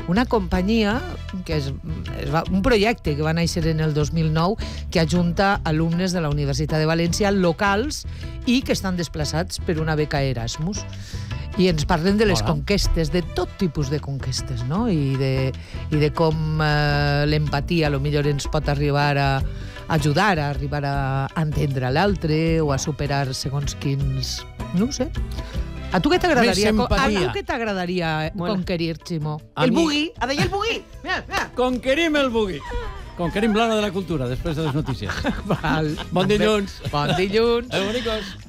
una companyia, que és un projecte que va néixer en el 2009, que ajunta alumnes de la Universitat de València locals i que estan desplaçats per una beca Erasmus. I ens parlen de les conquestes, de tot tipus de conquestes, no? I de com l'empatia potser ens pot arribar a ajudar a arribar a entendre l'altre o a superar segons quins... No ho sé. A tu què t'agradaria conquerir, Ximo? El bugui. A deia el bugui. Conquerim el bugui. Conquerim l'hora de la cultura, després de les notícies. Val. Bon dilluns. Bon dilluns. Adéu, bonicos.